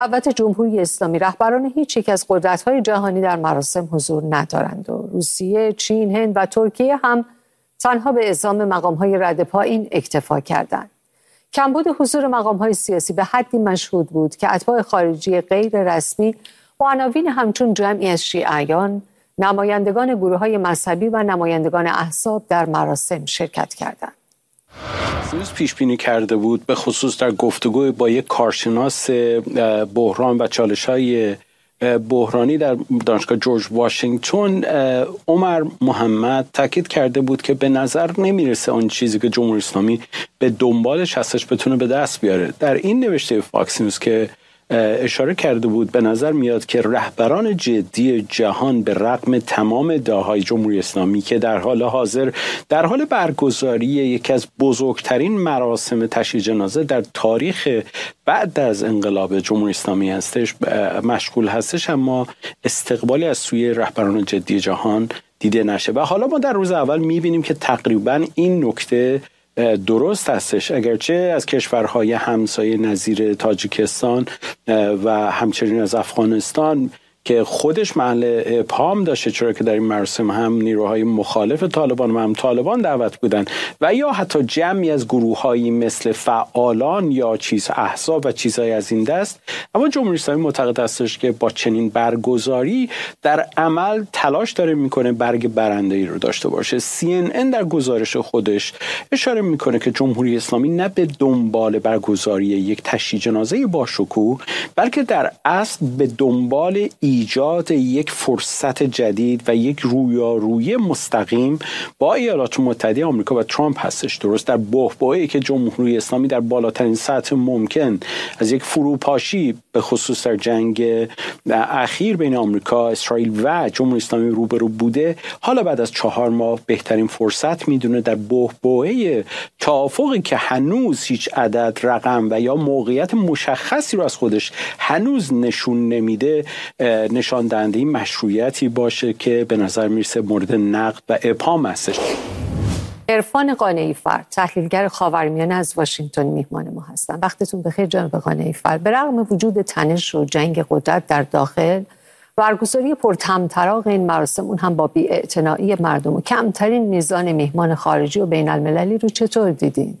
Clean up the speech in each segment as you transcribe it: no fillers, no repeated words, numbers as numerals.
دعوت جمهوری اسلامی رهبران هیچ یک از قدرت‌های جهانی در مراسم حضور ندارند و روسیه، چین، هند و ترکیه هم تنها به اعزام مقام‌های رد پایین اکتفا کردند. کمبود حضور مقام‌های سیاسی به حدی مشهود بود که اتباع خارجی غیر رسمی با عناوین همچون جمعی از شیعیان، نمایندگان گروه‌های مذهبی و نمایندگان احزاب در مراسم شرکت کردند. امروز پیش بینی کرده بود به خصوص در گفتگو با یک کارشناس بحران و چالش‌های بحرانی در دانشگاه جورج واشنگتن، عمر محمد تاکید کرده بود که به نظر نمیرسه آن چیزی که جمهوری اسلامی به دنبالش هستش بتونه به دست بیاره. در این نوشته فاکس نیوز که اشاره کرده بود به نظر میاد که رهبران جدی جهان به رغم تمام ادعاهای جمهوری اسلامی که در حال حاضر در حال برگزاری یکی از بزرگترین مراسم تشییع جنازه در تاریخ بعد از انقلاب جمهوری اسلامی هستش مشغول هستش، اما استقبالی از سوی رهبران جدی جهان دیده نشه. و حالا ما در روز اول میبینیم که تقریبا این نکته درست هستش، اگرچه از کشورهای همسایه نظیر تاجیکستان و همچنین از افغانستان که خودش محل ابهام داشته، چرا که در این مراسم هم نیروهای مخالف طالبان و هم طالبان دعوت بودند و یا حتی جمعی از گروه‌هایی مثل فعالان یا احزاب و چیزهای از این دست، اما جمهوری اسلامی معتقد هستش که با چنین برگزاری در عمل تلاش داره میکنه برگ برنده‌ای رو داشته باشه. CNN در گزارش خودش اشاره میکنه که جمهوری اسلامی نه به دنبال برگزاری یک تشییع جنازه باشکوه، بلکه در اصل به دنبال ایجاد یک فرصت جدید و یک رویارویی مستقیم با ایالات متحده آمریکا و ترامپ هستش. درست در بحبوحه‌ای که جمهوری اسلامی در بالاترین سطح ممکن از یک فروپاشی به خصوص در جنگ اخیر بین آمریکا، اسرائیل و جمهوری اسلامی روبرو بوده، حالا بعد از 4 ماه بهترین فرصت میدونه در بحبوحه توافقی که هنوز هیچ عدد، رقم و یا موقعیت مشخصی رو از خودش هنوز نشون نمیده، نشان دهنده این مشروعیتی باشه که به نظر میرسه مورد نقد و ابهام هستش. عرفان قانعی فر، تحلیلگر خاورمیانه از واشنگتن میهمان ما هستن. وقتتون بخیر جناب قانعی فر. به رغم وجود تنش و جنگ قدرت در داخل، برگزاری پرطمطراق این مراسم اون هم با بی‌اعتنایی مردم و کمترین میزان میهمان خارجی و بین المللی رو چطور دیدین؟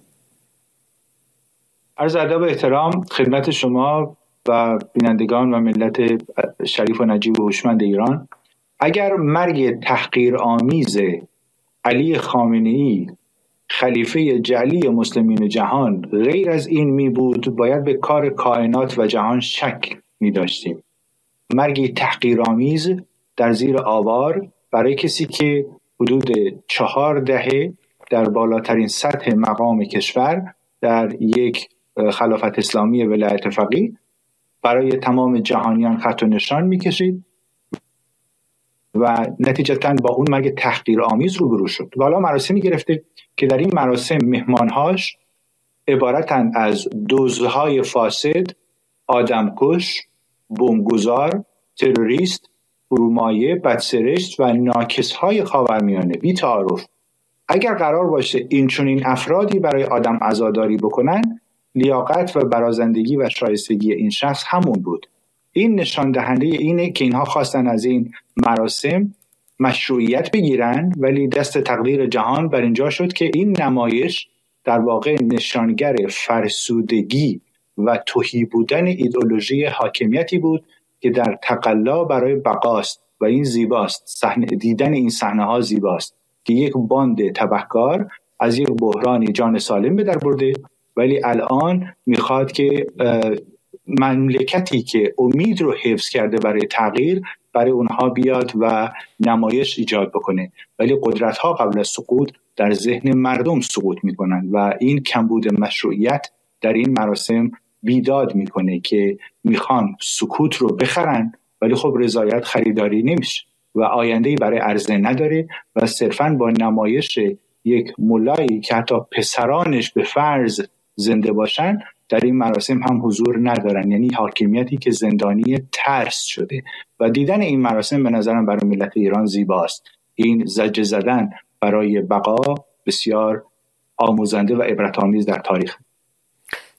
عرض ادب و احترام خدمت شما و بینندگان و ملت شریف و نجیب و هوشمند ایران. اگر مرگ تحقیرآمیز علی خامنه‌ای خلیفه جعلی مسلمین جهان غیر از این می بود، باید به کار کائنات و جهان شک می داشتیم. مرگی تحقیرآمیز در زیر آوار برای کسی که حدود 4 دهه در بالاترین سطح مقام کشور در یک خلافت اسلامی ولایت فقیه برای تمام جهانیان خط و نشان میکشید و نتیجتاً با اون مرگ تحقیرآمیز روبرو شد. و حالا مراسمی گرفته که در این مراسم مهمانهاش عبارتند از دزدهای فاسد، آدمکش، بمبگذار، تروریست، فرومایه، بدسرشت و ناکسهای خاورمیانه بی تعارف. اگر قرار باشه این چنین افرادی برای آدم عزاداری بکنن، لیاقت و برازندگی و شایستگی این شخص همون بود. این نشان دهنده اینه که اینها خواستن از این مراسم مشروعیت بگیرن، ولی دست تقدیر جهان بر اینجا شد که این نمایش در واقع نشانگر فرسودگی و تهی بودن ایدئولوژی حاکمیتی بود که در تقلا برای بقاست و این زیباست. دیدن این صحنه ها زیباست که یک باند تبهکار از یک بحرانی جان سالم به در برده، ولی الان میخواد که مملکتی که امید رو حفظ کرده برای تغییر برای اونها بیاد و نمایش ایجاد بکنه، ولی قدرت ها قبل از سقوط در ذهن مردم سقوط میکنن و این کمبود مشروعیت در این مراسم بیداد میکنه که میخوان سکوت رو بخرن، ولی خب رضایت خریداری نمیشه و آینده‌ای برای عرضه نداره و صرفاً با نمایش یک ملایی که حتی پسرانش به فرض زنده باشن در این مراسم هم حضور ندارن. یعنی حاکمیتی که زندانی ترس شده و دیدن این مراسم به نظرم برای ملت ایران زیباست. این زجر زدن برای بقا بسیار آموزنده و عبرت‌آمیز در تاریخ.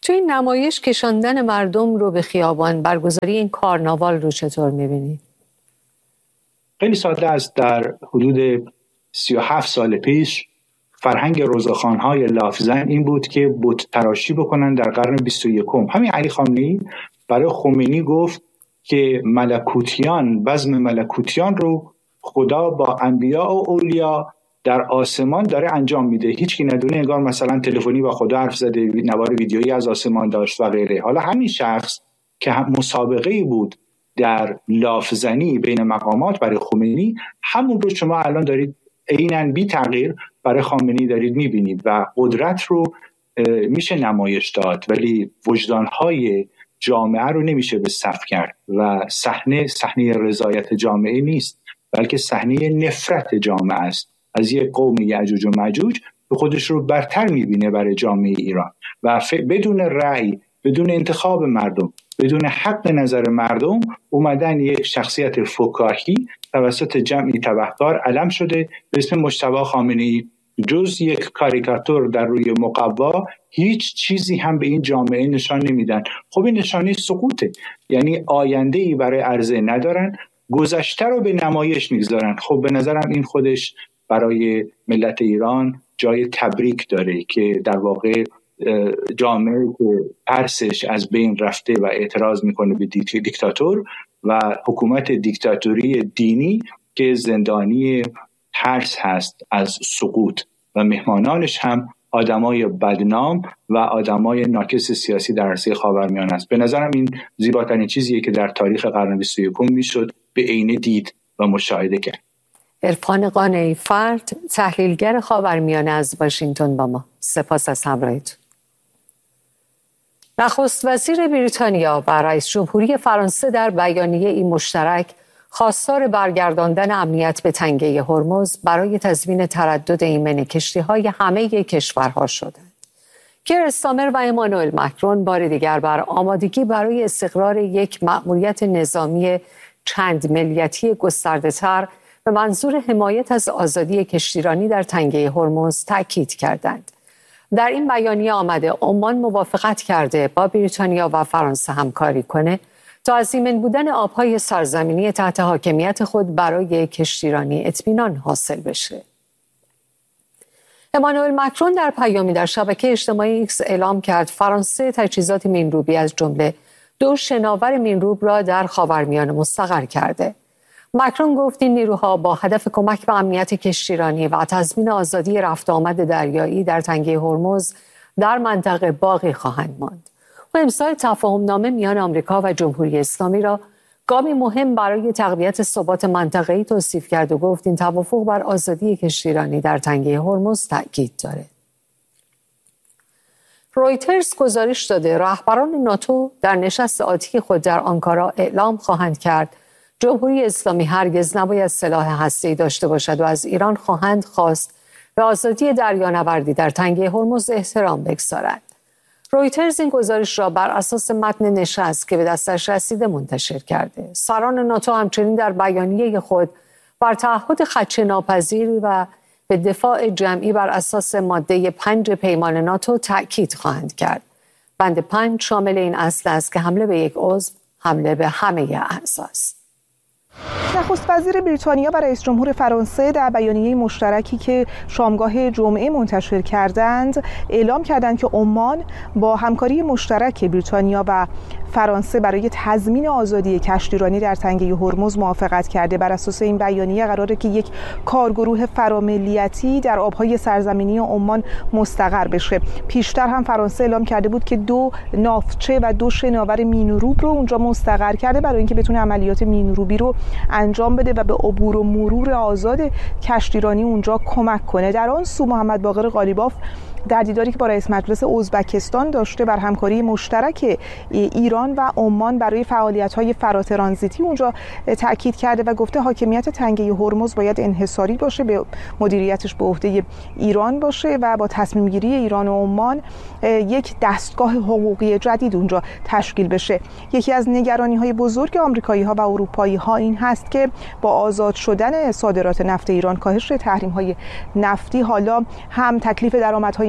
تو این نمایش کشاندن مردم رو به خیابان، برگزاری این کارناوال رو چطور می‌بینید؟ خیلی ساده است. در حدود 37 سال پیش فرهنگ رضاخوان‌های لافزن این بود که بت تراشی بکنن در قرن 21. همین علی خامنه‌ای برای خمینی گفت که ملکوتیان، بزم ملکوتیان رو خدا با انبیا و اولیا در آسمان داره انجام میده. هیچکی ندونه، انگار مثلا تلفنی با خدا حرف زده، نوار ویدیویی از آسمان داشت و غیره. حالا همین شخص که مسابقه‌ای بود در لافزنی بین مقامات برای خمینی، همون رو شما الان دارید عیناً بی تغییر برای خامنه‌ای دارید میبینید و قدرت رو میشه نمایش داد، ولی وجدانهای جامعه رو نمیشه به صف کرد و صحنه رضایت جامعه نیست، بلکه صحنه نفرت جامعه است از یک قوم یأجوج و مأجوج که خودش رو برتر میبینه برای جامعه ایران و بدون رأی، بدون انتخاب مردم، بدون حق نظر مردم اومدن یک شخصیت فکاهی توسط جمعی تبهکار علم شده به اسم مجتبی خامنه‌ای. جز یک کاریکاتور در روی مقوا هیچ چیزی هم به این جامعه نشان نمیدن. خب این نشانه سقوطه، یعنی آینده‌ای برای عرضه ندارن، گذشته رو به نمایش میگذارن. خب به نظرم این خودش برای ملت ایران جای تبریک داره که در واقع جامعه که ترسش از بین رفته و اعتراض میکنه به دیکتاتور و حکومت دیکتاتوری دینی که زندانی ترس هست از سقوط و مهمانانش هم آدمای بدنام و آدمای ناکس سیاسی در عرصه خاورمیانه است. به نظرم این زیباترین چیزیه که در تاریخ قرن 21 میشد به عینه دید و مشاهده کرد. عرفان قانعی فرد، تحلیلگر خاورمیانه از واشنگتن با ما. سپاس از همراهیتون. نخست وزیر بریتانیا و رئیس جمهوری فرانسه در بیانیه‌ای مشترک خواستار برگرداندن امنیت به تنگه هرمز برای تضمین تردد ایمن کشتی‌های همه کشورها شدند. کیر استارمر و امانوئل مکرون بار دیگر بر آمادگی برای استقرار یک مأموریت نظامی چند ملیتی گسترده‌تر به منظور حمایت از آزادی کشتیرانی در تنگه هرمز تأکید کردند. در این بیانیه آمده عمان موافقت کرده با بریتانیا و فرانسه همکاری کنه تا از ایمن بودن آبهای سرزمینی تحت حاکمیت خود برای کشتیرانی اطمینان حاصل بشه. امانوئل مکرون در پیامی در شبکه اجتماعی ایکس اعلام کرد فرانسه تجهیزات مین‌روبی از جمله 2 شناور مین‌روب را در خاورمیانه مستقر کرده. مکرون گفت این نیروها با هدف کمک به امنیت کشتیرانی و تضمین آزادی رفت آمد دریایی در تنگه هرمز در منطقه باقی خواهند ماند. و امضای تفاهم‌نامه میان آمریکا و جمهوری اسلامی را گامی مهم برای تقویت ثبات منطقه‌ای توصیف کرد و گفت این توافق بر آزادی کشتیرانی در تنگه هرمز تأکید دارد. رویترز گزارش داده رهبران ناتو در نشست آتی خود در آنکارا اعلام خواهند کرد جمهوری اسلامی هرگز نباید سلاح هسته‌ای داشته باشد و از ایران خواهند خواست به آزادی دریانوردی در تنگه هرمز احترام بگذارد. رویترز این گزارش را بر اساس متن نشست که به دستش رسیده منتشر کرده. سران ناتو همچنین در بیانیه خود بر تعهد خدشه‌ناپذیر و به دفاع جمعی بر اساس ماده 5 پیمان ناتو تأکید خواهند کرد. بند 5 شامل این اصل است که حمله به یک عضو حمله به همه اعضاست. نخست وزیر بریتانیا و رئیس جمهور فرانسه در بیانیه مشترکی که شامگاه جمعه منتشر کردند اعلام کردند که عمان با همکاری مشترک بریتانیا و فرانسه برای تضمین آزادی کشتیرانی در تنگه هرمز موافقت کرده. بر اساس این بیانیه قراره که یک کارگروه فراملیتی در آبهای سرزمینی عمان مستقر بشه. پیشتر هم فرانسه اعلام کرده بود که 2 ناوچه و 2 شناور مین‌روب رو اونجا مستقر کرده برای اینکه بتونه عملیات مین‌روبی رو انجام بده و به عبور و مرور آزاد کشتیرانی اونجا کمک کنه. در آن سو محمد باقر قالیباف در دیداری که با رئیس مجلس ازبکستان داشته بر همکاری مشترک ایران و عمان برای فعالیت‌های فراترانزیتی اونجا تاکید کرده و گفته حاکمیت تنگه هرمز باید انحصاری باشه، به مدیریتش به عهده ایران باشه و با تصمیم گیری ایران و عمان یک دستگاه حقوقی جدید اونجا تشکیل بشه. یکی از نگرانی‌های بزرگ آمریکایی‌ها و اروپایی‌ها این هست که با آزاد شدن صادرات نفت ایران، کاهش تحریم‌های نفتی، حالا هم تکلیف درآمدهای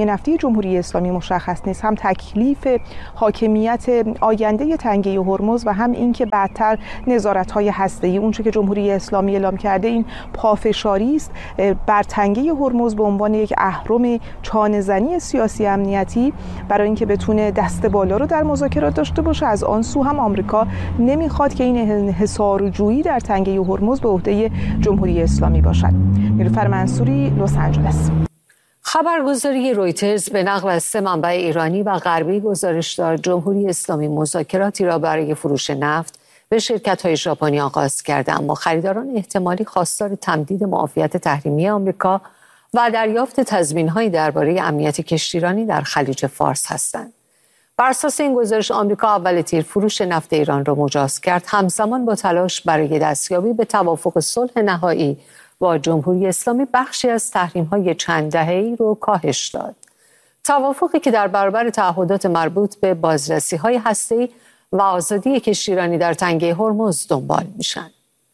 صنایع نفتی جمهوری اسلامی مشخص نیست، هم تکلیف حاکمیت آینده تنگه هرمز و هم اینکه بعدتر نظارت‌های هسته‌ای، اونچه که جمهوری اسلامی اعلام کرده این پافشاری است بر تنگه هرمز به عنوان یک اهرم چانه‌زنی سیاسی امنیتی برای اینکه بتونه دست بالا رو در مذاکرات داشته باشه. از آن سو هم آمریکا نمیخواد که این حصارجویی در تنگه هرمز به عهده جمهوری اسلامی باشد. نیلوفر منصوری، لس آنجلس. خبرگزاری رویترز به نقل از 3 منبع ایرانی و غربی گزارش داد جمهوری اسلامی مذاکراتی را برای فروش نفت به شرکت‌های ژاپنی آغاز کرده، اما خریداران احتمالی خواستار تمدید معافیت تحریمی آمریکا و دریافت تضمین‌هایی درباره امنیت کشتیرانی در خلیج فارس هستند. بر اساس این گزارش آمریکا اول تیر فروش نفت ایران را مجاز کرد، همزمان با تلاش برای دستیابی به توافق صلح نهایی با جمهوری اسلامی بخشی از تحریم‌های چند دهه‌ای رو کاهش داد. توافقی که در برابر تعهدات مربوط به بازرسی‌های هسته‌ای و آزادی کشتیرانی در تنگه هرمز دنبال میشن.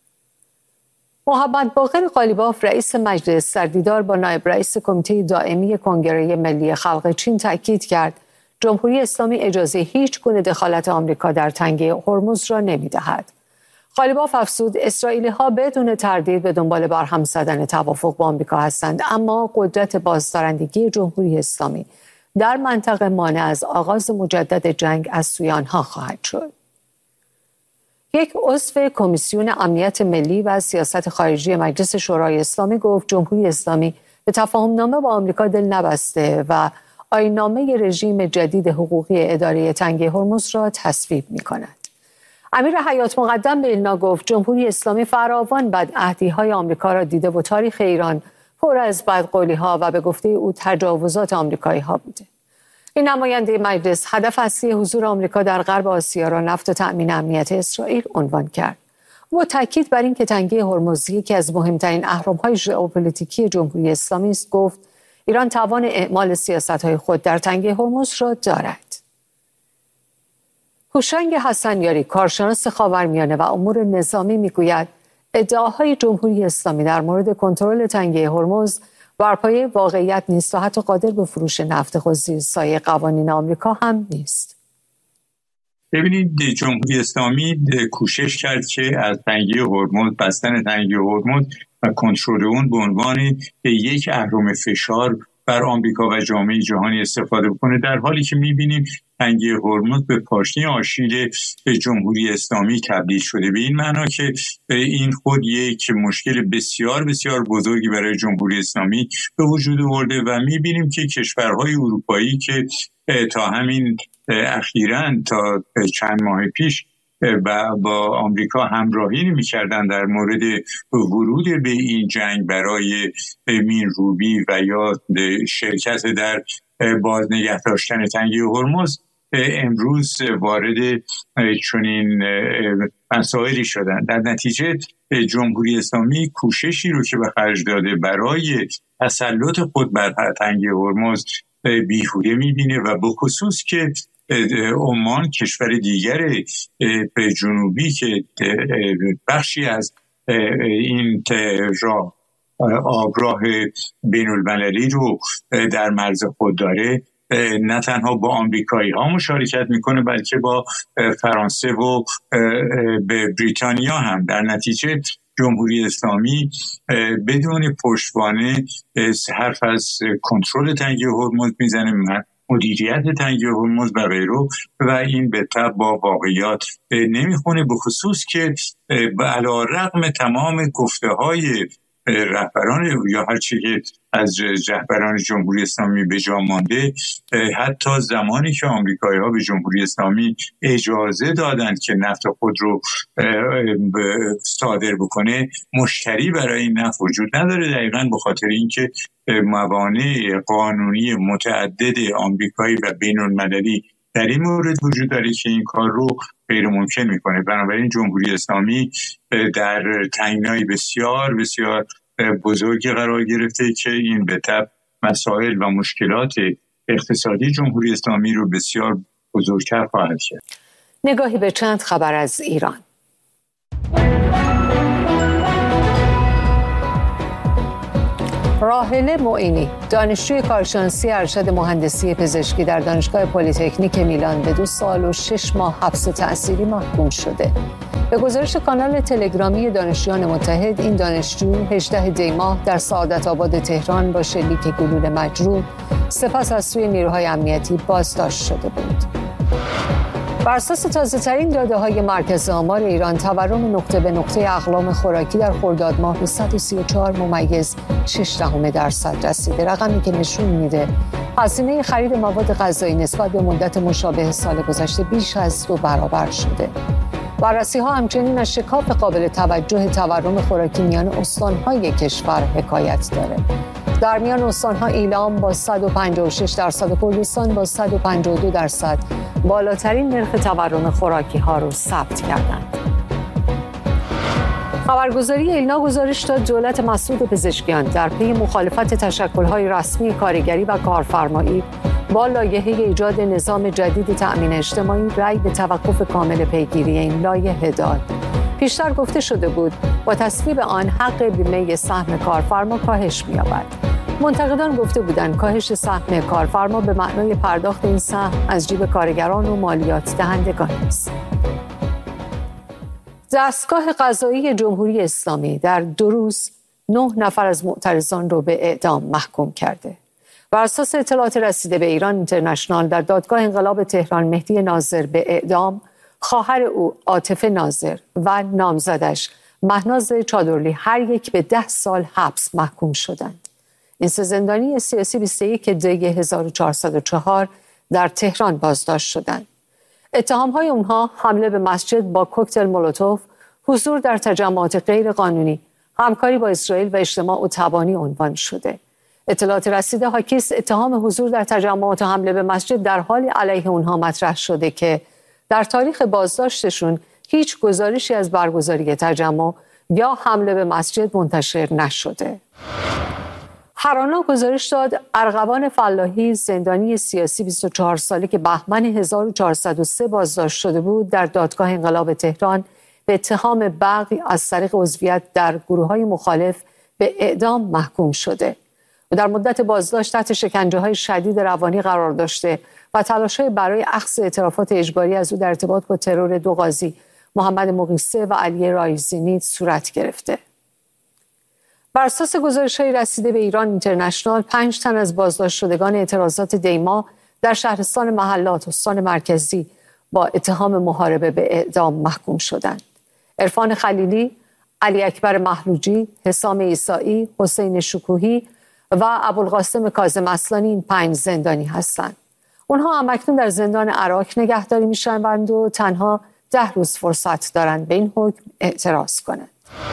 محمد باقر قالیباف رئیس مجلس در دیدار با نایب رئیس کمیته دائمی کنگره ملی خلق چین تاکید کرد جمهوری اسلامی اجازه هیچ گونه دخالت آمریکا در تنگه هرمز را نمی‌دهد. قالیباف افزود اسرائیلی‌ها بدون تردید به دنبال برهم زدن توافق با آمریکا هستند، اما قدرت بازدارندگی جمهوری اسلامی در منطقه مانع از آغاز مجدد جنگ از سوی آنها خواهد شد. یک عضو کمیسیون امنیت ملی و سیاست خارجی مجلس شورای اسلامی گفت جمهوری اسلامی به تفاهم‌نامه با آمریکا دل نبسته و آیین‌نامه رژیم جدید حقوقی اداره تنگه هرمز را تصویب می‌کند. امیر حیات مقدم به ایلنا گفت جمهوری اسلامی فراوان بدعهدی‌های آمریکا را دیده و تاریخ ایران پر از بدقولی‌ها و به گفته او تجاوزات آمریکایی‌ها بوده. این نماینده مجلس هدف اصلی حضور آمریکا در غرب آسیا را نفت و تأمین امنیت اسرائیل عنوان کرد. او تاکید بر اینکه تنگه هرمز یکی از مهمترین اهرم‌های ژئوپلیتیکی جمهوری اسلامی است گفت ایران توان اعمال سیاست‌های خود در تنگه هرمز را دارد. هوشنگ حسنیاری کارشناس خاورمیانه و امور نظامی میگوید ادعاهای جمهوری اسلامی در مورد کنترل تنگه هرمز بر پایه واقعیت نیست و حتی قادر به فروش نفت خود زیر سایه قوانین آمریکا هم نیست. ببینید جمهوری اسلامی کوشش کرد که از تنگه هرمز، بستن تنگه هرمز و کنترل اون به عنوان یک اهرم فشار بر آمریکا و جامعه جهانی استفاده بکنه، در حالی که می‌بینیم تنگه هرمز به پاشنه آشیل جمهوری اسلامی تبدیل شده. به این معنا که این خود یک مشکل بسیار بسیار بزرگی برای جمهوری اسلامی به وجود آورده و می‌بینیم که کشورهای اروپایی که تا همین اخیراً تا چند ماه پیش با آمریکا همراهی می‌کردن در مورد ورود به این جنگ برای مین‌روبی و یا شرکت در باز نگه داشتن تنگه هرمز، امروز وارد چنین مسائلی شدن. در نتیجه جمهوری اسلامی کوششی رو که به خرج داده برای تسلط خود بر تنگه هرمز بیهوده می‌بینه و به خصوص که عمان کشور دیگر جنوبی که بخشی از این آبراه بین‌المللی رو در مرز خود داره، نه تنها با آمریکایی ها مشارکت میکنه بلکه با فرانسه و به بریتانیا هم. در نتیجه جمهوری اسلامی بدون پشتوانه حرف از کنترل تنگه هرمز میزنه، مدیریت تنگه هرمز و غیره، و این به تبع با واقعیات نمیخونه، به خصوص که علی‌رغم تمام گفته‌های رهبران یا هر چی که از رهبران جمهوری اسلامی به جا مانده، حتی زمانی که آمریکایی‌ها به جمهوری اسلامی اجازه دادند که نفت خود رو صادر بکنه، مشتری برای این نفت وجود نداره، دقیقاً به خاطر اینکه موانع قانونی متعدد آمریکایی و بین‌المللی در این مورد وجود داره که این کار رو غیر ممکن میکنه. بنابراین جمهوری اسلامی در تنگنای بسیار بسیار بزرگی قرار گرفته که این به تبع مسائل و مشکلات اقتصادی جمهوری اسلامی رو بسیار بزرگتر خواهد کرد. نگاهی به چند خبر از ایران. راحله معینی، دانشجوی کارشناسی ارشد مهندسی پزشکی در دانشگاه پلی‌تکنیک میلان به 2 سال و 6 ماه حبس تأثیری محکوم شده. به گزارش کانال تلگرامی دانشجویان متحد، این دانشجو 18 دی ماه در سعادت آباد تهران با شلیک گلوله مجروح سپس از سوی نیروهای امنیتی بازداشت شده بود. بر اساس تازه‌ترین داده‌های مرکز آمار ایران، تورم نقطه به نقطه اقلام خوراکی در خرداد ماه به 134.6% رسیده، رقمی که نشون میده هزینه خرید مواد غذایی نسبت به مدت مشابه سال گذشته بیش از 2 برابر شده. بررسی‌ها همچنین از شکاف قابل توجه تورم خوراکی میان استان‌های کشور حکایت داره. در میان استان‌ها ایلام با 156%، کردستان با 152% بالاترین نرخ تورم خوراکی‌ها رو ثبت کردند. خبرگزاری ایلنا گزارش داد دولت مسعود پزشکیان در پی مخالفت تشکل‌های رسمی کارگری و کارفرمایی با لایحه ایجاد نظام جدید تأمین اجتماعی رأی به توقف کامل پیگیری این لایحه داد. پیشتر گفته شده بود با تصویب آن حق بیمه سهم کارفرما کاهش می‌یابد. منتقدان گفته بودند کاهش سهم کارفرما به معنای پرداخت این سهم از جیب کارگران و مالیات دهندگان است. دستگاه قضایی جمهوری اسلامی در 2 روز 9 نفر از معترضان را به اعدام محکوم کرده. بر اساس اطلاعات رسیده به ایران اینترنشنال، در دادگاه انقلاب تهران مهدی ناظر به اعدام، خواهر او عاطفه ناظر و نامزدش مهناز چادرلی هر یک به 10 سال حبس محکوم شدند. این 3 زندانی سیاسی 21 دی 1404 در تهران بازداشت شدند. اتهام‌های اونها حمله به مسجد با کوکتل مولوتوف، حضور در تجمعات غیر قانونی، همکاری با اسرائیل و اجتماع و تبانی عنوان شده. اطلاعات رسیده حاکی است اتهام حضور در تجمعات و حمله به مسجد در حالی علیه اونها مطرح شده که در تاریخ بازداشتشون هیچ گزارشی از برگزاری تجمع یا حمله به مسجد منتشر نشده. هرانا گزارش داد ارغوان فلاحی، زندانی سیاسی 24 ساله که بهمن 1403 بازداشت شده بود، در دادگاه انقلاب تهران به اتهام بغی از طریق عضویت در گروه‌های مخالف به اعدام محکوم شده و در مدت بازداشت تحت شکنجه‌های شدید روانی قرار داشته و تلاش‌های برای اخذ اعترافات اجباری از او در ارتباط با ترور 2 قاضی محمد مقیسه و علی رایزینی صورت گرفته. بر اساس گزارش‌های رسیده به ایران اینترنشنال، 5 تن از بازداشت شدگان اعتراضات دیما در شهرستان محلات استان مرکزی با اتهام محاربه به اعدام محکوم شدند. عرفان خلیلی، علی اکبر محلوجی، حسام عیسایی، حسین شکوهی و ابوالقاسم کاظم اصلانی این 5 زندانی هستند. اونها همکنون در زندان عراق نگهداری میشوند و تنها 10 روز فرصت دارند به این حکم اعتراض کنند.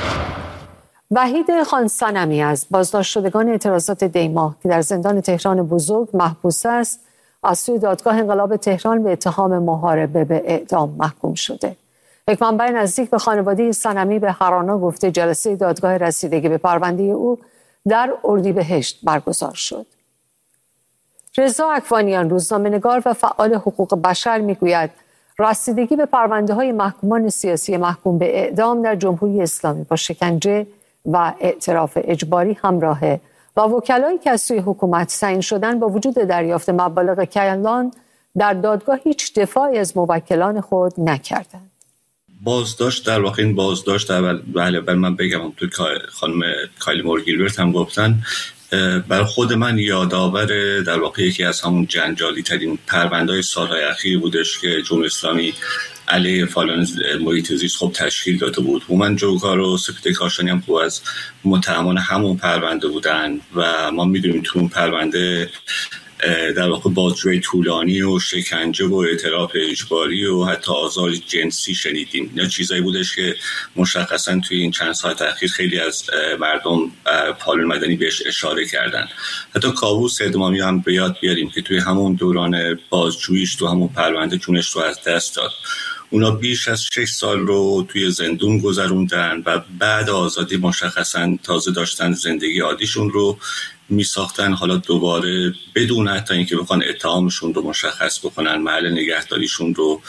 وحید خان صنمی از بازداشت شدگان اعتراضات دیما که در زندان تهران بزرگ محبوس است، از سوی دادگاه انقلاب تهران به اتهام محاربه به اعدام محکوم شده. یک منبع نزدیک به خانواده صنمی به هرانا گفته جلسه دادگاه رسیدگی به پرونده او در اردیبهشت برگزار شد. رضا اکوانیان، روزنامه‌نگار و فعال حقوق بشر، میگوید رسیدگی به پرونده‌های محکومان سیاسی محکوم به اعدام در جمهوری اسلامی با شکنجه و اعتراف اجباری همراهه و وکلایی که از سوی حکومت تعیین شدن با وجود دریافت مبالغ کلان در دادگاه هیچ دفاعی از موکلان خود نکردند. بازداشت در واقع این بازداشت بله من بگم تو خانم کایلی مور گیلبرت هم گفتن، بر خود من یادآور در واقع یکی از همون جنجالی ترین پرونده‌های سالهای اخیر بودش که جمهوری اسلامی علیه فعالان محیط زیست خب تشکیل داده بود. هومن جوکار و سپیده کاشانی هم خوب از متهمان همون پرونده بودن و ما میدونیم تو اون پرونده در واقع بازجویی طولانی و شکنجه و اعتراف اجباری و حتی آزار جنسی شنیدیم. اینا چیزایی بودش که مشخصا توی این چند ساعت اخیر خیلی از مردم فعال مدنی بهش اشاره کردن. حتی کاووس ادمامی هم به یاد بیاریم که توی همون دوران بازجوییش تو همون پرونده جونش رو از دست داد. اونا بیش از 6 سال رو توی زندون گذروندن و بعد آزادی مشخصا تازه داشتن زندگی عادیشون رو می ساختن. حالا دوباره بدون حتی اینکه بخوان اتهامشون رو مشخص بکنن، محل نگهداریشون رو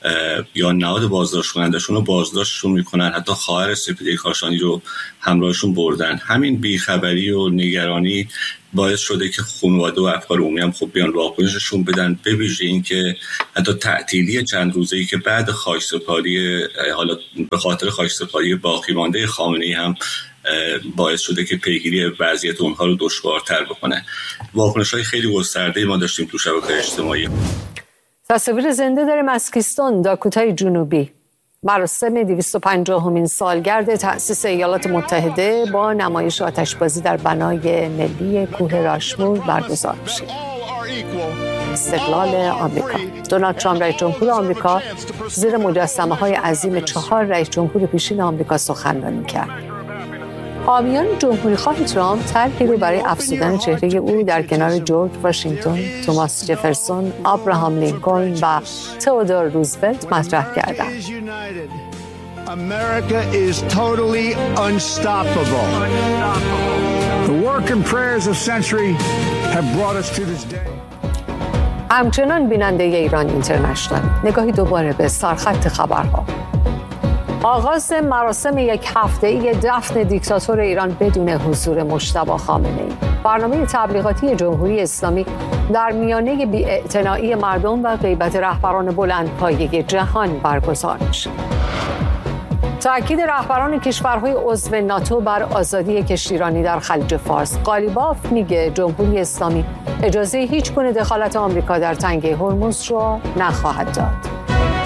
یا نهاد بازداشت کنندشون رو بازداشتشون میکنن، حتی خواهر سپیده کاشانی رو همراهشون بردن. همین بیخبری و نگرانی باعث شده که خانواده و افکار عمومی هم خب بیان واکنششون بدن، به ویژه این که حتی تعطیلی چند روزه‌ای که بعد خاکسپاری، حالا به خاطر خاکسپاری باقی مانده خامنه‌ای هم باعث شده که پیگیری وضعیت اونها رو دشوارتر بکنه. واکنش‌های خیلی گسترده‌ای ما داشتیم تو شبکه‌های اجتماعی. تصاویر زنده داریم از کیستون، داکوتای جنوبی. مراسم 250مین سالگرد تأسیس ایالات متحده با نمایش آتشبازی در بنای ملی کوه راشمور برگزار میشه. استقلال آمریکا. دونالد ترامپ رئیس جمهور آمریکا زیر مجسمه‌های عظیم 4 رئیس جمهور پیشین آمریکا سخنرانی کرد. حامیان جمهوری‌خواه ترامپ طرحی رو برای افزودن چهره او در کنار جورج واشنگتن، توماس جفرسون، ابراهام لینکلن و تئودور روزولت مطرح کردند. America is totally unstoppable. The work and prayers of century have brought us to this day. همچنان بیننده ایران اینترنشنال، نگاهی دوباره به سرخط خبرها. آغاز مراسم یک هفته‌ای دفن دیکتاتور ایران بدون حضور مجتبی خامنه‌ای. برنامه تبلیغاتی جمهوری اسلامی در میانه بی‌اعتنایی مردم و غیبت رهبران بلندپایه جهان برگزار میشه. تأکید رهبران کشورهای عضو ناتو بر آزادی کشتیرانی در خلیج فارس. قالیباف میگه جمهوری اسلامی اجازه هیچ گونه دخالت آمریکا در تنگه هرمز را نخواهد داد.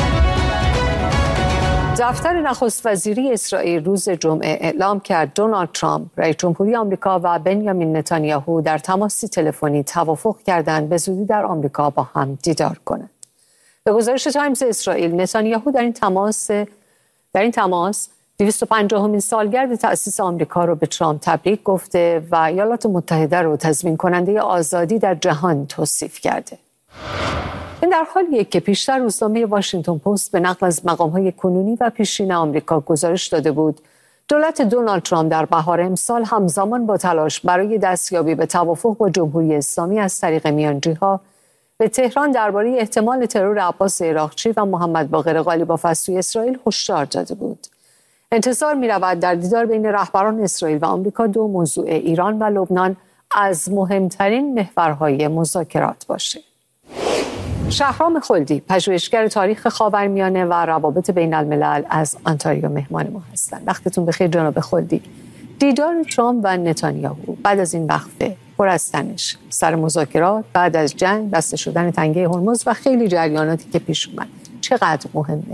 دفتر نخست وزیری اسرائیل روز جمعه اعلام کرد دونالد ترامپ رئیس جمهوری آمریکا و بنیامین نتانیاهو در تماسی تلفنی توافق کردند به زودی در آمریکا با هم دیدار کنند. به گزارش تایمز اسرائیل، نتانیاهو در این تماس 250مین سالگرد تأسیس آمریکا رو به ترامپ تبریک گفته و ایالات متحده رو تضمین کننده آزادی در جهان توصیف کرده. این در حالیه که پیشتر روزنامه واشنگتن پست به نقل از مقام‌های کنونی و پیشین آمریکا گزارش داده بود دولت دونالد ترامپ در بهار امسال همزمان با تلاش برای دستیابی به توافق با جمهوری اسلامی از طریق میانجی‌ها به تهران درباره احتمال ترور عباس عراقچی و محمد باقر قالیباف از سوی اسرائیل هشدار داده بود. انتظار می‌رود در دیدار بین رهبران اسرائیل و آمریکا دو موضوع ایران و لبنان از مهمترین محورهای مذاکرات باشه. شهرام خلدی، پژوهشگر تاریخ خاورمیانه و روابط بین الملل از آنتاریو مهمان ما هستند. وقتتون بخیر جناب خلدی. دیدار ترامپ و نتانیاهو بعد از این وقفه پر از تنش سر مذاکرات بعد از جنگ، بسته شدن تنگه هرمز و خیلی جریاناتی که پیش اومد، چقدر مهمه؟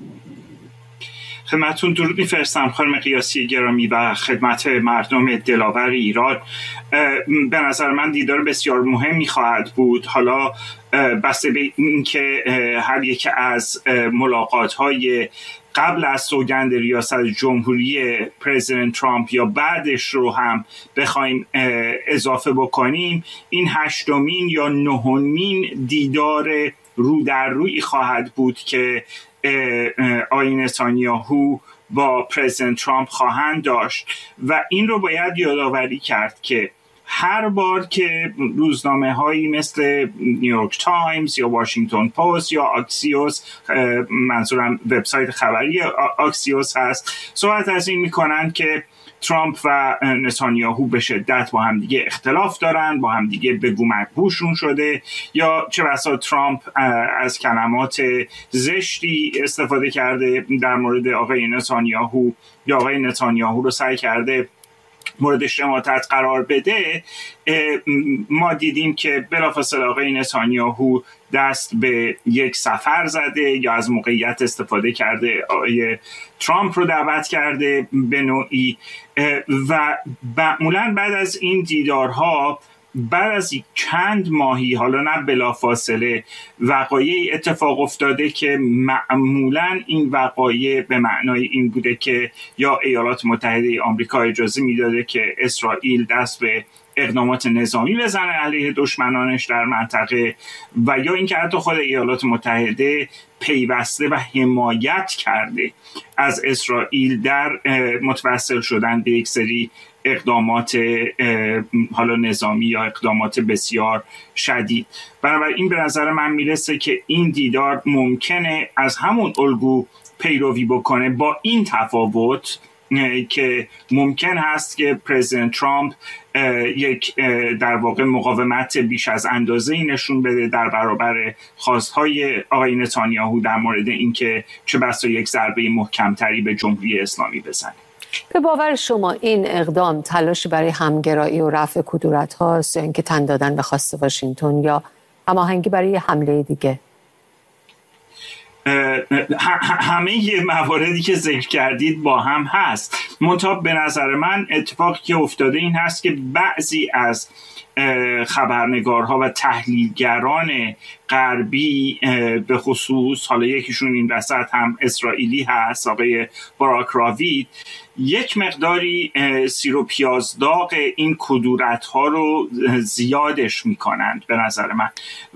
خدمتتون درود می‌فرستم خانم قیاسی گرامی و خدمت مردم دلاور ایران. به نظر من دیدار بسیار مهمی خواهد بود. حالا بسته به اینکه هر یک از ملاقات‌های قبل از سوگند ریاست جمهوری پرزیدنت ترامپ یا بعدش رو هم بخوایم اضافه بکنیم، این 8مین یا 9مین دیدار رو در روی خواهد بود که آقای نتانیاهو با پرزیدنت ترامپ خواهند داشت و این رو باید یادآوری کرد که هر بار که روزنامه هایی مثل نیویورک تایمز یا واشنگتن پست یا آکسیوس، منظورم وبسایت خبری آکسیوس هست، صحبت از این میکنن که ترامپ و نتانیاهو به شدت با هم دیگه اختلاف دارن، با هم دیگه بگو مگوشون شده، یا چه بسا ترامپ از کلمات زشتی استفاده کرده در مورد آقای نتانیاهو یا آقای نتانیاهو رو سعی کرده مورد شماتت قرار بده. ما دیدیم که بلافاصله آقای نتانیاهو دست به یک سفر زده یا از موقعیت استفاده کرده، آقای ترامپ رو دعوت کرده به نوعی و معمولاً بعد از این دیدارها بعد از چند ماهی، حالا نه بلافاصله، وقایعی اتفاق افتاده که معمولاً این وقایع به معنای این بوده که یا ایالات متحده آمریکا اجازه میداده که اسرائیل دست به اقدامات نظامی بزنه علیه دشمنانش در منطقه و یا اینکه حتی خود ایالات متحده پیوسته و حمایت کرده از اسرائیل در متوسل شدن به یک سری اقدامات حالا نظامی یا اقدامات بسیار شدید. بنابراین به نظر من میرسه که این دیدار ممکنه از همون الگو پیروی بکنه، با این تفاوت که ممکن هست که پرزیدنت ترامپ یک در واقع مقاومت بیش از اندازه نشون بده در برابر خواستهای آقای نتانیاهو در مورد اینکه چه بسا یک ضربه محکمتری به جمهوری اسلامی بزنه. به باور شما این اقدام تلاش برای همگرایی و رفع کدورت هاست یا اینکه تن دادن به خواست واشنگتن یا هماهنگی برای حمله دیگه؟ همه مواردی که ذکر کردید با هم هست. منتها به نظر من اتفاقی که افتاده این هست که بعضی از خبرنگارها و تحلیلگران غربی به خصوص، حالا یکیشون این وسط هم اسرائیلی هست، آقای باراک راوید، یک مقداری سیر و پیازداغ این کدورت ها رو زیادش میکنند. به نظر من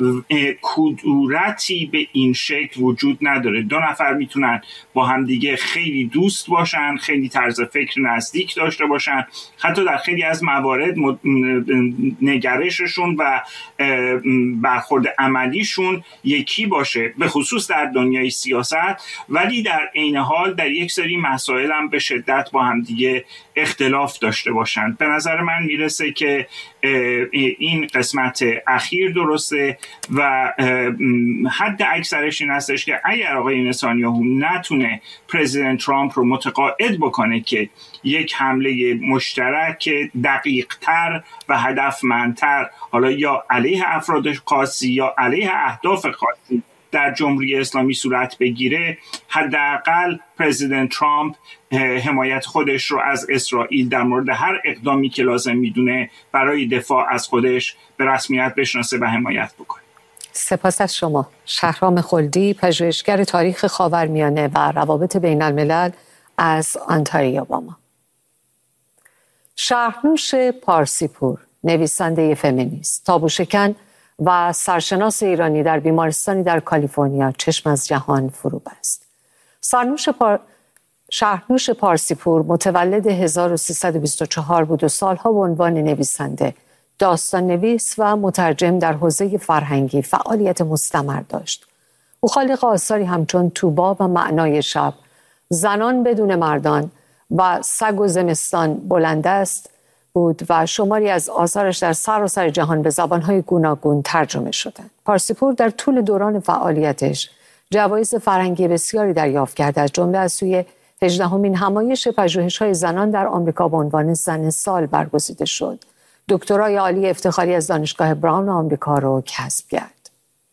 کدورتی به این شکل وجود نداره. دو نفر میتونن با هم دیگه خیلی دوست باشن، خیلی طرز فکر نزدیک داشته باشن، حتی در خیلی از موارد نگرششون و برخورد عملیشون یکی باشه، به خصوص در دنیای سیاست، ولی در عین حال در یک سری مسائل هم به شدت با هم دیگه اختلاف داشته باشند. به نظر من میرسه که این قسمت اخیر درسته و حد اکثرش این هستش که اگر آقای نتانیاهو نتونه پرزیدنت ترامپ رو متقاعد بکنه که یک حمله مشترک دقیق تر و هدفمندتر، حالا یا علیه افراد خاصی یا علیه اهداف خاصی، در جمهوری اسلامی صورت بگیره، حداقل پرزیدنت ترامپ حمایت خودش رو از اسرائیل در مورد هر اقدامی که لازم میدونه برای دفاع از خودش به رسمیت بشناسه و حمایت بکنه. سپاس از شما. شهرام خلدی، پژوهشگر تاریخ خاورمیانه و روابط بین الملل از آنتاریو با ما. شهرنوش پارسیپور، نویسنده فمینیست، تابوشکن و سرشناس ایرانی در بیمارستانی در کالیفرنیا چشم از جهان فرو بست. شهرنوش پارسیپور متولد 1324 بود و سالها به عنوان نویسنده، داستان نویس و مترجم در حوزه فرهنگی فعالیت مستمر داشت. او خالق آثاری همچون طوبا و معنای شب، زنان بدون مردان و سگ و زمستان بلند است بود و شماری از آثارش در سراسر جهان به زبانهای گوناگون ترجمه شدند. پارسیپور در طول دوران فعالیتش جوایز فرهنگی بسیاری دریافت کرد، از جمله از سوی 18مین همایش پژوهش‌های زنان در آمریکا به عنوان زن سال برگزیده شد. دکترای عالی افتخاری از دانشگاه براون آمریکا را کسب کرد.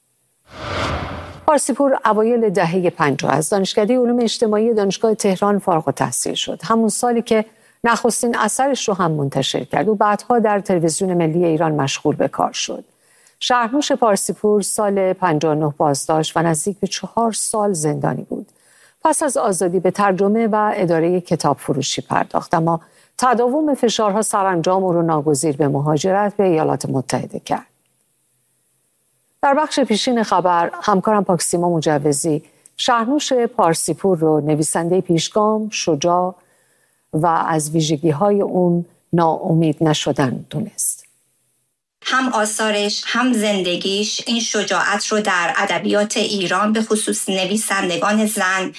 پارسیپور اوایل دهه 50 از دانشکده علوم اجتماعی دانشگاه تهران فارغ التحصیل شد. همون سالی که نخستین اثرش رو هم منتشر کرد و بعدها در تلویزیون ملی ایران مشغول به کار شد. شهرنوش پارسیپور سال 59 بازداشت و نزدیک به 4 سال زندانی بود. پس از آزادی به ترجمه و اداره کتاب فروشی پرداخت، اما تداوم فشارها سرانجام او را ناگزیر به مهاجرت به ایالات متحده کرد. در بخش پیشین خبر همکارم پاکسیما مجوزی شهرنوش پارسیپور رو نویسنده پیشگام، شجاع و از ویژگی‌های اون ناامید نشدن دونست. هم آثارش هم زندگیش این شجاعت رو در ادبیات ایران به خصوص نویسندگان زن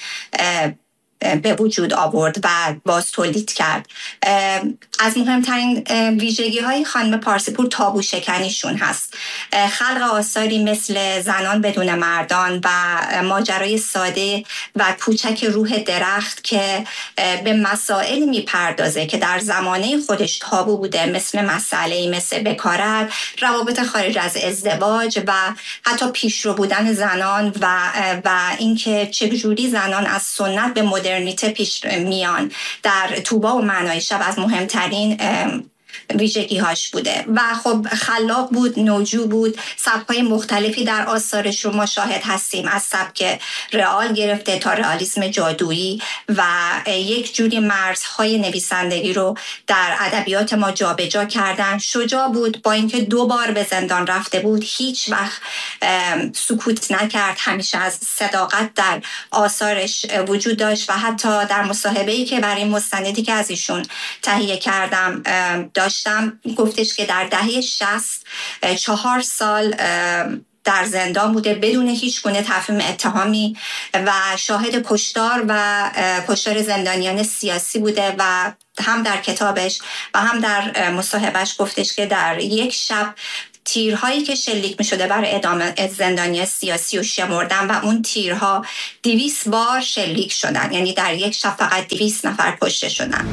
به وجود آورد و باز تولید کرد. از مهمترین ویژگی‌های خانم پارسیپور تابو شکنیشون هست. خلق آثاری مثل زنان بدون مردان و ماجرای ساده و کوچک روح درخت که به مسائل میپردازه که در زمانه خودش تابو بوده، مثل مسئله مثل بکارت، روابط خارج از ازدواج و حتی پیشرو بودن زنان و اینکه چجوری زنان از سنت به مدرنیته پیش میان. در طوبا و معنای شب از مهمترین ویژگی‌هاش بوده و خب خلاق بود، نوجو بود، سبک‌های مختلفی در آثارش رو ما شاهد هستیم، از سبک رئال گرفته تا رئالیسم جادویی و یک جوری مرزهای نویسندگی رو در ادبیات ما جابجا کردن. شجاع بود، با اینکه 2 بار به زندان رفته بود هیچ وقت سکوت نکرد، همیشه از صداقت در آثارش وجود داشت و حتی در مصاحبه‌ای که برای مستندی که از ایشون تهیه کردم داشتم گفتش که در دهه 60 4 سال در زندان بوده بدون هیچ گونه تفهیم اتهامی و شاهد کشتار و کشتار زندانیان سیاسی بوده و هم در کتابش و هم در مصاحبهش گفتش که در یک شب تیرهایی که شلیک می شده برای اعدام زندانی سیاسی و شمردن و اون تیرها 200 بار شلیک شدن، یعنی در یک شب فقط 200 نفر کشته شدن.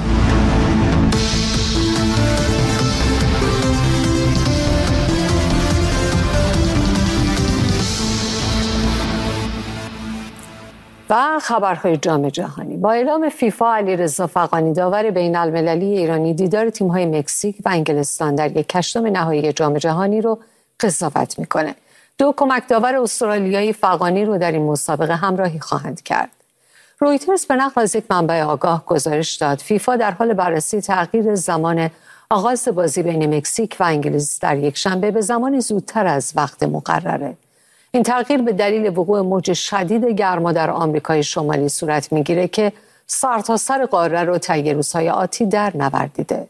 و خبرهای جام جهانی. با اعلام فیفا علیرضا فغانی داور بین المللی ایرانی دیدار تیم‌های مکزیک و انگلستان در یک هشتم نهایی جام جهانی رو قضاوت میکنه. 2 کمک داور استرالیایی فغانی رو در این مسابقه همراهی خواهند کرد. رویترز به نقل از یک منبع آگاه گزارش داد فیفا در حال بررسی تغییر زمان آغاز بازی بین مکزیک و انگلیس در یک شنبه به زمانی زودتر از وقت مقرره. این تغییر به دلیل وقوع موج شدید گرما در آمریکای شمالی صورت میگیره که سرتاسر قاره رو طی روزهای آتی در نوردیده.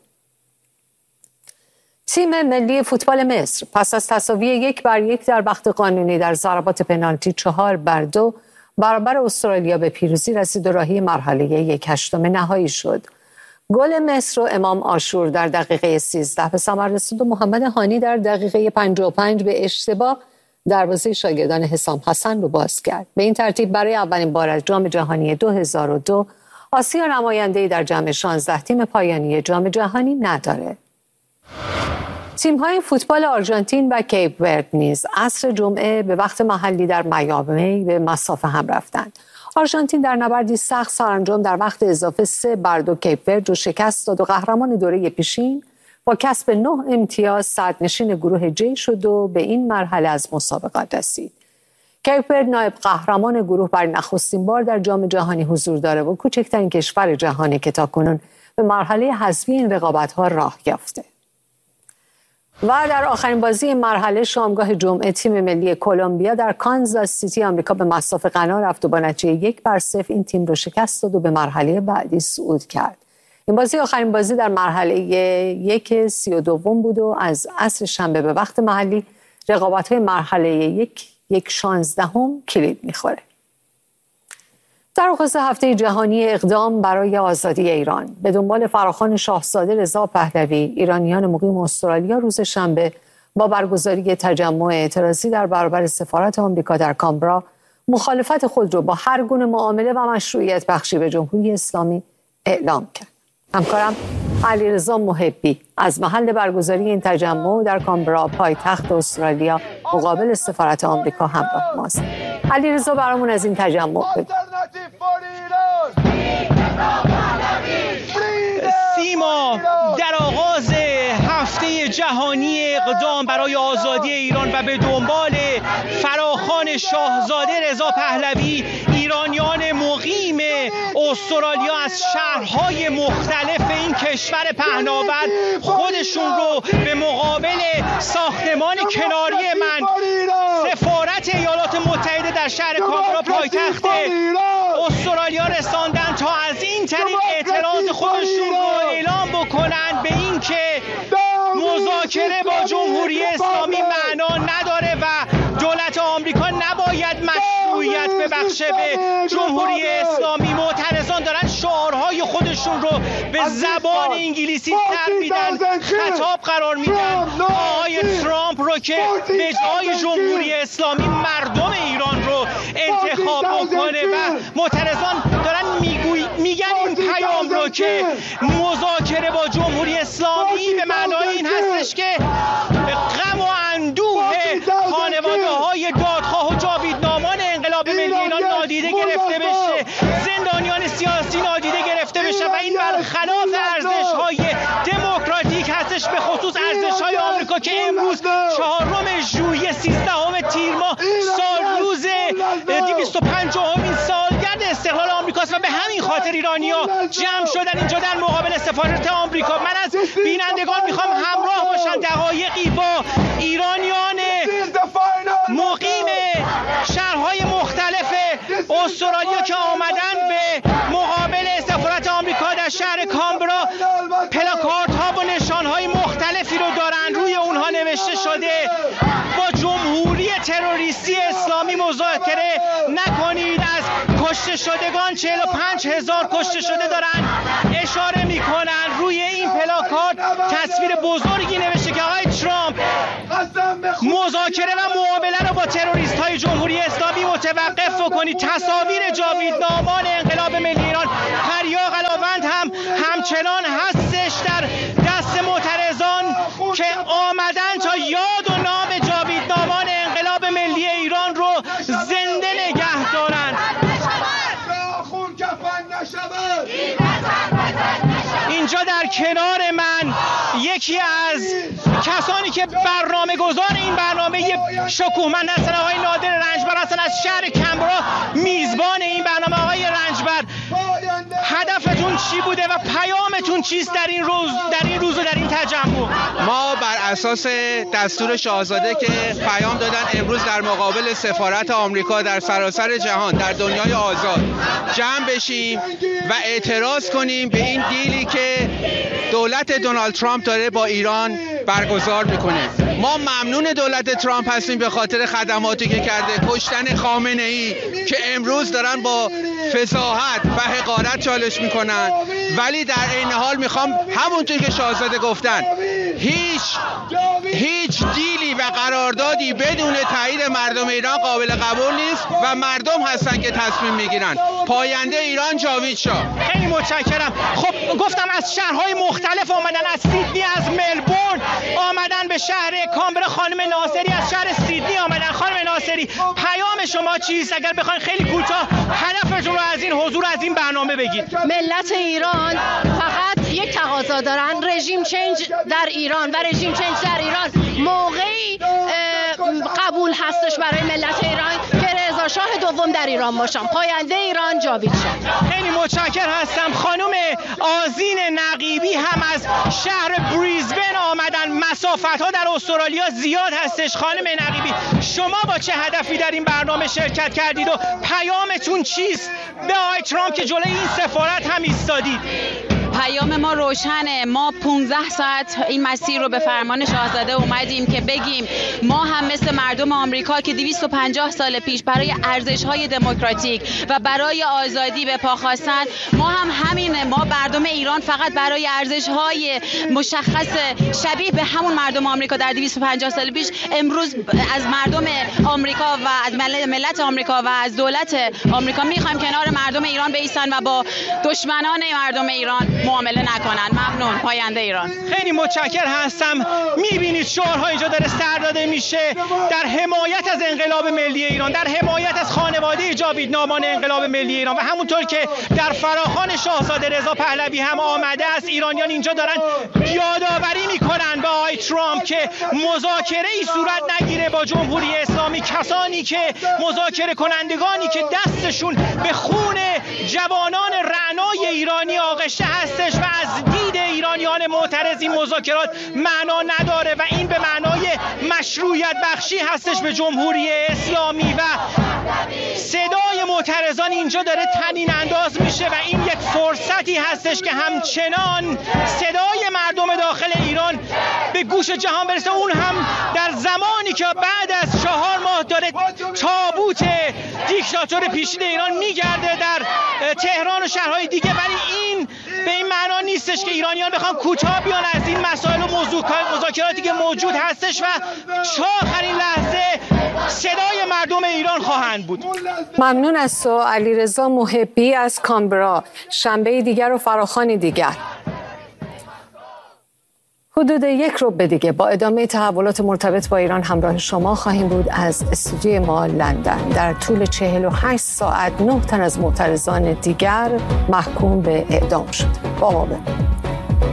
تیم ملی فوتبال مصر پس از تساوی 1-1 در بخت قانونی در ضربات پنالتی 4-2 برابر استرالیا به پیروزی رسید و راهی مرحله 1/8 نهایی شد. گل مصر و امام عاشور در دقیقه 13 به ثمر رسید و محمد هانی در دقیقه 55 به اشتباه دروازه شاگردان حسام حسن رو باز کرد. به این ترتیب برای اولین بار از جام جهانی 2002 آسیا نماینده‌ای در جمع 16 تیم پایانی جام جهانی نداره. تیم‌های فوتبال آرژانتین و کیپ ورد نیز عصر جمعه به وقت محلی در میامی به مسافه هم رفتند. آرژانتین در نبردی سخت سرانجام در وقت اضافه 3-2 کیپ ورد رو شکست داد و قهرمان دوره پیشین با کسب 9 امتیاز صدرنشین گروه جی شد و به این مرحله از مسابقات رسید. کیپ ورد نایب قهرمان گروه بر نخستین بار در جام جهانی حضور داره و کوچکترین کشور جهانی که تاکنون به مرحله حذفی این رقابت‌ها راه یافته. و در آخرین بازی مرحله شامگاه جمعه تیم ملی کلمبیا در کانزاس سیتی آمریکا به مصاف غنا رفت و با نتیجه 1-0 این تیم رو شکست داد و به مرحله بعدی صعود کرد. این بازی آخرین بازی در مرحله 1/32 بود و از عصر شنبه به وقت محلی رقابت‌های مرحله 1/16 کلید می‌خوره. در آغاز هفته جهانی اقدام برای آزادی ایران به دنبال فراخوان شاهزاده رضا پهلوی، ایرانیان مقیم استرالیا روز شنبه با برگزاری تجمع اعتراضی در برابر سفارت آمریکا در کامبرا مخالفت خود را با هر گونه معامله و مشروعیت بخشی به جمهوری اسلامی اعلام کرد. همکارم علیرضا محبی از محل برگزاری این تجمع در کامبرا پایتخت استرالیا مقابل سفارت آمریکا همراه ماست. علیرضا برامون از این تجمع بگو. سیما در آغاز هفته جهانی اقدام برای آزادی ایران و به دنبال فراخوان شاهزاده رضا پهلوی، ایرانیان مقیم استرالیا از شهرهای مختلف این کشور پهناور خودشون رو به مقابل ساختمان کناری من سفارت ایالات متحده در شهر کامبرا پایتخت استرالیا رساندن تا از این طریق اعتراض خودشون رو اعلام بکنن به این که مذاکره با جمهوری اسلامی معنا نداره و دولت آمریکا نباید مشروعیت ببخشه به جمهوری اسلامی. معترضان دارن شعارهای خودشون رو به زبان انگلیسی تر میدن، خطاب قرار میدن آقای ترامپ رو که به جای جمهوری اسلامی مردم ایران رو انتخاب بکنه و معترضان دارن میگن این پیام رو که مذاکره با جمهوری اسلامی به معنای این هستش که غم و اندوه خانواده‌های دادخواه و جاویدنامان انقلاب ملی ایران نادیده گرفته بشه، زندانیان سیاسی نادیده گرفته بشه و این برخلاف ارزش‌های دموکراتیک هستش ایرانیا که امروز 4 ژوئیه 13 تیر ماه روز 250مین سالگرد استقلال آمریکاست و به همین خاطر ایرانیا جمع شدن اینجا در مقابل سفارت آمریکا. من از بینندگان میخوام همراه باشن دقایقی با ایرانیان مقیم شهرهای مختلف استرالیا که آمدن به مقابل سفارت آمریکا در شهر کامبرا. پلاکارد ها و نشان های مختلفی رو دارن، روی اونها نوشته شده با جمهوری تروریستی اسلامی مذاکره نکنید. از کشته شدگان 45,000 کشته شده دارن اشاره میکنن. روی این پلاکارد تصویر بزرگی نوشته که آقای ترامپ مذاکره و معامله رو با تروریست های جمهوری اسلامی متوقف کنید. تصاویر جاویدنامان انقلاب ملی ایران پریا قلاوند هم همچنان هستش در دست معترضان که آمدن تا یاد و نام جاویدنامان انقلاب ملی ایران رو زنده نگه دارن. اینجا در کنار من یکی از کسانی که برنامه گذار این برنامه شکوهمند هستن آقای نادر رنجبر هستن از شهر کامبرا، میزبان این برنامه. آقای رنجبر، هدفتون چی بوده و پیامتون چیست در این روز و در این تجمع؟ ما بر اساس دستور شاهزاده که پیام دادن امروز در مقابل سفارت آمریکا در سراسر جهان در دنیای آزاد جمع بشیم و اعتراض کنیم به این دیلی که دولت دونالد ترامپ داره با ایران برگزار میکنه. ما ممنون دولت ترامپ هستیم به خاطر خدماتی که کرده، کشتن خامنه ای که امروز دارن با فصاحت و حقارت چالش میکنن، ولی در این حال میخوام همونطور که شاهزاده گفتن هیچ دیلی و قراردادی بدون تایید مردم ایران قابل قبول نیست و مردم هستن که تصمیم میگیرن. پاینده ایران جاوید شاه. خیلی متشکرم. خب گفتم از شهرهای مختلف آمدن، از سیدنی، از ملبورن آمدن به شهر کامبرا. خانم ناصری از شهر سیدنی آمدن. خانم ناصری، پیام شما چیست؟ اگر بخواید خیلی کوتاه هدفتون رو از این حضور از این برنامه بگید. ملت ایران فقط یک تقاضا دارن، رژیم چنج در ایران و رژیم چنج در ایران موقعی قبول هستش برای ملت ایران که رضا شاه دوم در ایران باشن. پاینده ایران جاوید شاه. خیلی متشکرم هستم. خانم آذین نقیبی هم از شهر بریزبن آمدن. مسافت‌ها در استرالیا زیاد هستش. خانم نقیبی، شما با چه هدفی در این برنامه شرکت کردید و پیامتون چیست به آقای ترامپ که جلوی این سفارت هم ایستادید؟ پیام ما روشنه. ما 15 ساعت این مسیر رو به فرمان شاهزاده اومدیم که بگیم ما هم مثل مردم آمریکا که 250 سال پیش برای ارزش‌های دموکراتیک و برای آزادی به پا خواستن، ما هم همینه. ما مردم ایران فقط برای ارزش‌های مشخص شبیه به همون مردم آمریکا در 250 سال پیش امروز از مردم آمریکا و از ملت آمریکا و از دولت آمریکا می‌خوایم کنار مردم ایران بایستن و با دشمنان مردم ایران معامله نکنن. ممنون. پاینده ایران. خیلی متشکر هستم. میبینید شعارها اینجا داره سر داده میشه در حمایت از انقلاب ملی ایران، در حمایت از خانواده جاویدنامان انقلاب ملی ایران و همونطور که در فراخوان شاهزاده رضا پهلوی هم آمده است، ایرانیان اینجا دارن یادآوری میکنن به آقای ترامپ که مذاکره ای صورت نگیره با جمهوری اسلامی. کسانی که مذاکره کنندگانی که دستشون به خون جوانان رعنای ایرانی آغشته هستش و از دید ایرانیان معترض این مذاکرات معنا نداره و این به معنای مشروعیت بخشی هستش به جمهوری اسلامی و صدای معترضان اینجا داره طنین انداز میشه و این یک فرصتی هستش که همچنان صدای مردم داخل ایران به گوش جهان برسه. اون هم در زمانی که بعد از 4 ماه داره تابوت دیکتاتور پیشین ایران میگرده در تهران و شهرهای دیگه، ولی این به این معنا نیستش که ایرانیان بخوان کوتاه بیان از این مسائل و مذاکراتی که موجود هستش و تا آخرین لحظه صدای مردم ایران خواهند بود. ممنون از تو علیرضا محبی از کامبرا. شنبه دیگر و فراخوان دیگر. حدود 1 ربع دیگه با ادامه تحولات مرتبط با ایران همراه شما خواهیم بود از استودیوی ما لندن. در طول 48 ساعت 9 تن از معترضان دیگر محکوم به اعدام شد. با ما بمونید.